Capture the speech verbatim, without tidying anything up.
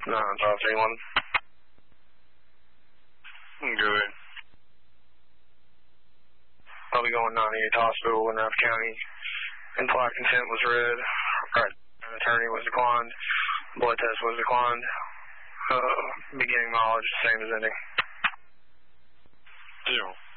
No, talk to anyone. Good. I'll be going ninety-eighth Hospital in Rapp County. Implied consent was read. Right. An attorney was declined. Blood test was declined. Uh, beginning knowledge, same as ending. Zero.